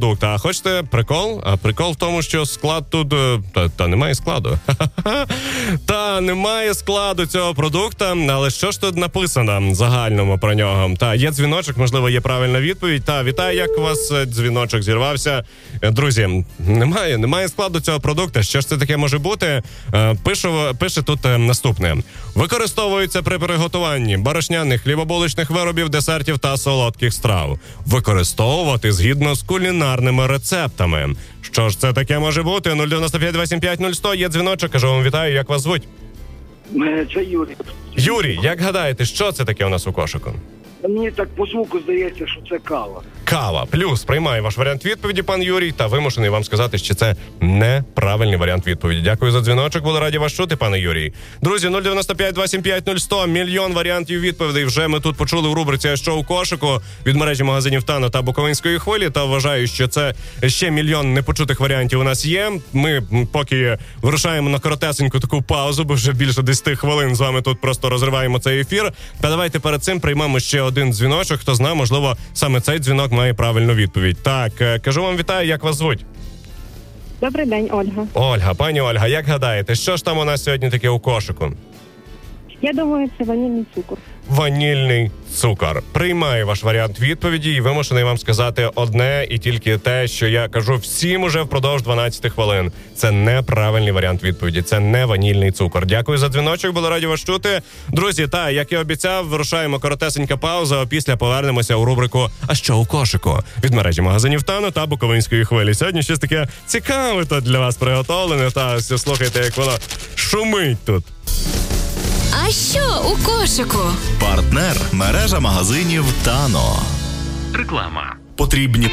продукт. А хочете прикол? А прикол в тому, що склад тут... Та немає складу. Та немає складу цього продукта, але що ж тут написано в загальному про нього? Та є дзвіночок, можливо, є правильна відповідь. Та вітаю, як у вас дзвіночок зірвався. Друзі, немає складу цього продукту. Що ж це таке може бути? Пише тут наступне. Використовується при приготуванні борошняних, хлібобулочних виробів, десертів та солодких страв. Використовувати згідно з кулінарними рецептами. Що ж це таке може бути? 095-275-0100, є дзвіночок, кажу вам вітаю, як вас звуть? Це Юрій. Юрій, як гадаєте, що це таке у нас у кошику? Мені так по звуку здається, що це кава. Кава. Плюс приймаю ваш варіант відповіді, пан Юрій, та вимушений вам сказати, що це неправильний варіант відповіді. Дякую за дзвіночок, були раді вас чути, пане Юрій. Друзі, 095-275-0100, мільйон варіантів відповідей вже ми тут почули в рубриці «А що у кошику» від мережі магазинів «Тано» та «Буковинської хвилі», та вважаю, що це ще мільйон непочутих варіантів у нас є. Ми поки вирушаємо на коротесеньку таку паузу, бо вже більше 10 хвилин з вами тут просто розриваємо цей ефір. Та давайте перед цим приймемо ще один дзвіночок, хто знає, можливо, саме цей дзвінок має правильну відповідь. Так, кажу вам вітаю, як вас звуть? Добрий день, Ольга. Ольга, пані Ольга, як гадаєте, що ж там у нас сьогодні таке у кошику? Я думаю, це ванільний цукор. Ванільний цукор. Приймаю ваш варіант відповіді і вимушений вам сказати одне і тільки те, що я кажу всім уже впродовж 12 хвилин. Це неправильний варіант відповіді. Це не ванільний цукор. Дякую за дзвіночок, було раді вас чути. Друзі, та, як і обіцяв, вирушаємо коротесенька пауза, а після повернемося у рубрику «А що у кошику?» від мережі магазинів «Тано» та «Буковинської хвилі». Сьогодні щось таке цікаве тут для вас приготовлене, та все слухайте, як воно шумить тут. А що у кошику? Партнер – мережа магазинів «Тано». Реклама. Потрібні